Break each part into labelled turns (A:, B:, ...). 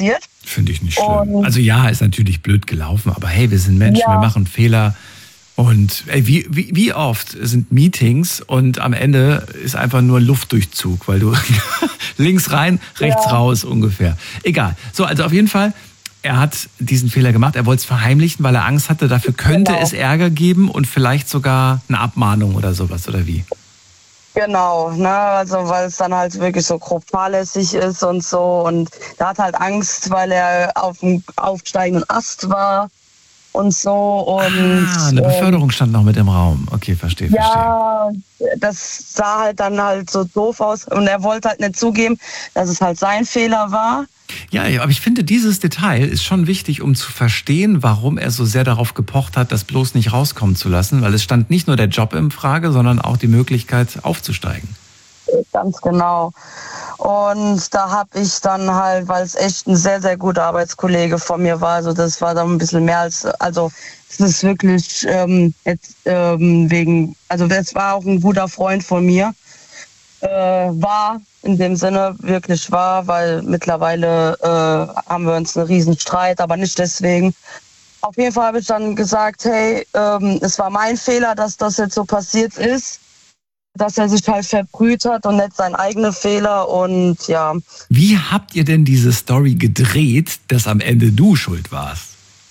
A: passiert.
B: Finde ich nicht schlimm. Also ja, ist natürlich blöd gelaufen, aber hey, wir sind Menschen, wir machen Fehler. Und ey, wie oft sind Meetings und am Ende ist einfach nur ein Luftdurchzug, weil du links rein, rechts raus ungefähr. Egal. So, also auf jeden Fall, er hat diesen Fehler gemacht, er wollte es verheimlichen, weil er Angst hatte, dafür könnte es Ärger geben und vielleicht sogar eine Abmahnung oder sowas, oder wie?
A: Genau, ne, also weil es dann halt wirklich so grob fahrlässig ist und so. Und er hat halt Angst, weil er auf dem aufsteigenden Ast war und so. Und
B: eine Beförderung stand noch mit im Raum. Okay, verstehe.
A: Ja, das sah halt dann halt so doof aus. Und er wollte halt nicht zugeben, dass es halt sein Fehler war.
B: Ja, aber ich finde, dieses Detail ist schon wichtig, um zu verstehen, warum er so sehr darauf gepocht hat, das bloß nicht rauskommen zu lassen, weil es stand nicht nur der Job in Frage, sondern auch die Möglichkeit aufzusteigen.
A: Ganz genau. Und da habe ich dann halt, weil es echt ein sehr, sehr guter Arbeitskollege von mir war, also das war dann ein bisschen mehr als, also es ist wirklich also das war auch ein guter Freund von mir, war in dem Sinne wirklich wahr, weil mittlerweile haben wir uns einen riesen Streit, aber nicht deswegen. Auf jeden Fall habe ich dann gesagt, hey, es war mein Fehler, dass das jetzt so passiert ist, dass er sich halt verbrüht hat und nicht sein eigener Fehler und ja.
B: Wie habt ihr denn diese Story gedreht, dass am Ende du schuld warst?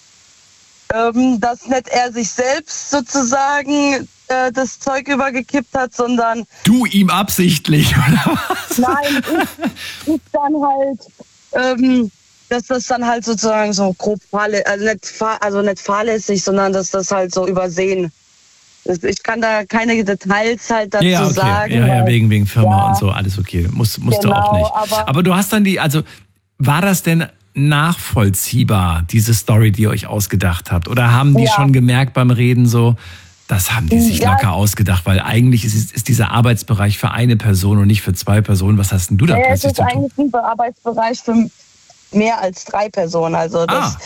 A: Dass nicht er sich selbst sozusagen das Zeug übergekippt hat, sondern...
B: Du ihm absichtlich, oder was?
A: Nein, ich dann halt, dass das dann halt sozusagen so grob nicht fahrlässig, sondern dass das halt so übersehen. Ich kann da keine Details halt dazu sagen.
B: Ja, wegen Firma und so, alles okay. Musst du auch nicht. Aber du hast dann also war das denn nachvollziehbar, diese Story, die ihr euch ausgedacht habt? Oder haben die schon gemerkt beim Reden so, das haben die sich locker ausgedacht, weil eigentlich ist dieser Arbeitsbereich für eine Person und nicht für zwei Personen. Was hast denn du da plötzlich zu tun?
A: Es ist eigentlich ein Arbeitsbereich für mehr als 3 Personen. Also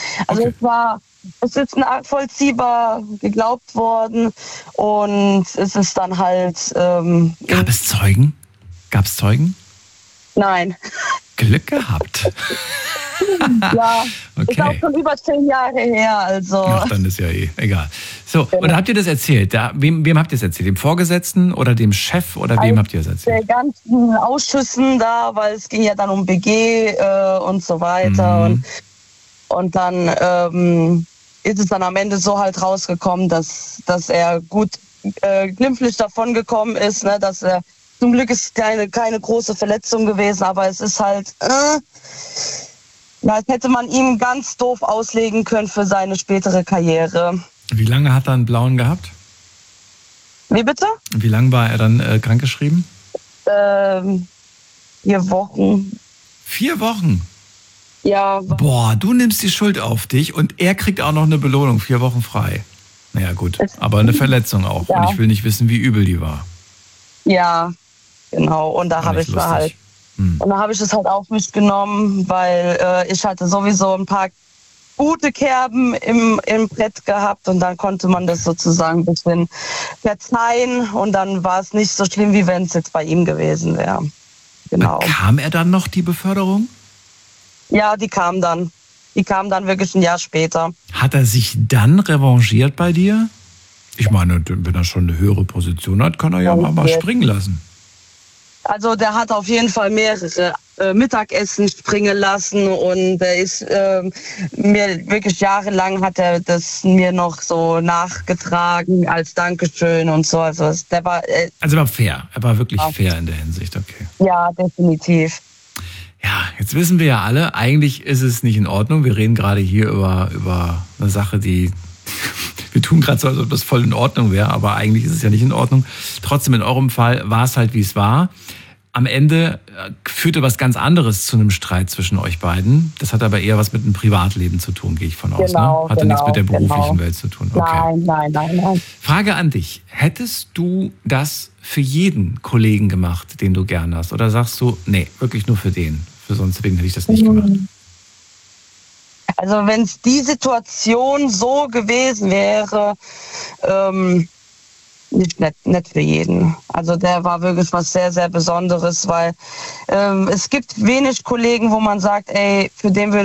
A: es ist nachvollziehbar geglaubt worden und es ist dann halt...
B: Gab es Zeugen? Gab es Zeugen?
A: Nein.
B: Glück gehabt.
A: Ja,
B: okay.
A: Ist auch schon über 10 Jahre her, also.
B: Ach, dann ist ja egal. So, und habt ihr das erzählt? Wem habt ihr es erzählt? Dem Vorgesetzten oder dem Chef oder wem habt ihr es erzählt?
A: Der ganzen Ausschüssen da, weil es ging ja dann um BG und so weiter. Und dann ist es dann am Ende so halt rausgekommen, dass er gut glimpflich davon gekommen ist, ne, dass er zum Glück ist keine große Verletzung gewesen, aber es ist halt, das hätte man ihm ganz doof auslegen können für seine spätere Karriere.
B: Wie lange hat er einen blauen gehabt?
A: Wie bitte?
B: Wie lange war er dann krankgeschrieben?
A: 4 Wochen.
B: 4 Wochen?
A: Ja.
B: Boah, du nimmst die Schuld auf dich und er kriegt auch noch eine Belohnung, 4 Wochen frei. Naja gut, aber eine Verletzung auch. Ja. Und ich will nicht wissen, wie übel die war.
A: Ja, genau. Und da habe ich es halt auf mich genommen, weil ich hatte sowieso ein paar gute Kerben im Brett gehabt und dann konnte man das sozusagen ein bisschen verzeihen und dann war es nicht so schlimm, wie wenn es jetzt bei ihm gewesen wäre. Genau.
B: Bekam er dann noch die Beförderung?
A: Ja, die kam dann. Die kam dann wirklich ein Jahr später.
B: Hat er sich dann revanchiert bei dir? Ich meine, wenn er schon eine höhere Position hat, kann er ja mal springen lassen.
A: Also der hat auf jeden Fall mehrere Mittagessen springen lassen und er ist mir wirklich jahrelang hat er das mir noch so nachgetragen als Dankeschön und so. Also der war
B: also er war fair. Er war wirklich fair in der Hinsicht, okay.
A: Ja, definitiv.
B: Ja, jetzt wissen wir ja alle, eigentlich ist es nicht in Ordnung. Wir reden gerade hier über eine Sache, die wir tun gerade so, als ob das voll in Ordnung wäre, aber eigentlich ist es ja nicht in Ordnung. Trotzdem, in eurem Fall war es halt, wie es war. Am Ende führte was ganz anderes zu einem Streit zwischen euch beiden. Das hat aber eher was mit dem Privatleben zu tun, gehe ich von aus. Ne? Hatte nichts mit der beruflichen Welt zu tun. Okay.
A: Nein.
B: Frage an dich. Hättest du das für jeden Kollegen gemacht, den du gern hast? Oder sagst du, nee, wirklich nur für den? Für sonst wen hätte ich das nicht gemacht.
A: Also wenn es die Situation so gewesen wäre, nicht für jeden. Also der war wirklich was sehr, sehr Besonderes, weil es gibt wenig Kollegen, wo man sagt, ey, für den will